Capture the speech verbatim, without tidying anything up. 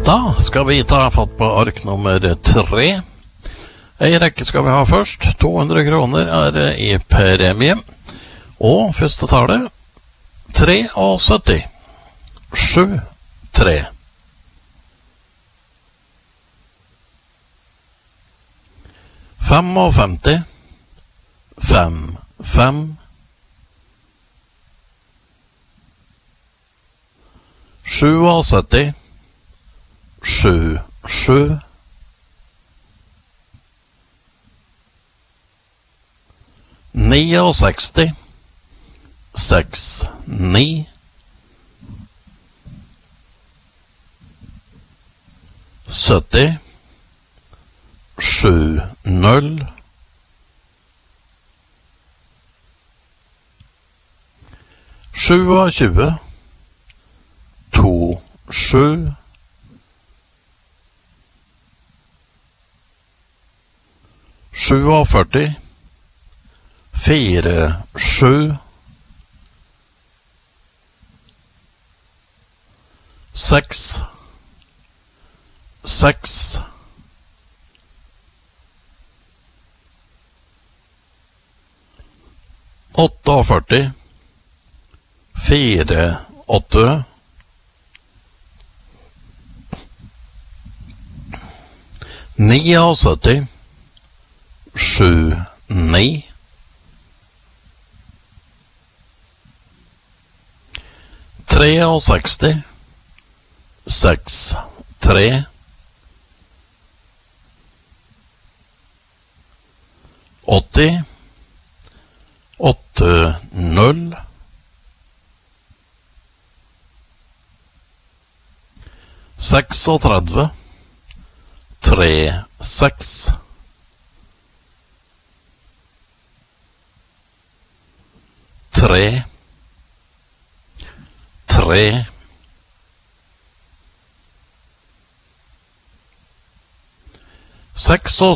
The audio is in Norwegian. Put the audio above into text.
Da skal vi ta fatt på ark nummer tre. En rekke skal vi ha først. to hundre kroner er i premie. Og første tallet syttitre. sju tre. femtifem. fem fem. syttisju. sju sju. sekstini. seks ni. sytti. sju null. tjuesju. to sju. førtisju. fire sju. seks seks. førtiåtte. fire åtte. syttini. sju ni. sekstitre. seks tre. åtti. åtte null. trettiseks. tre seks. tre tre. seks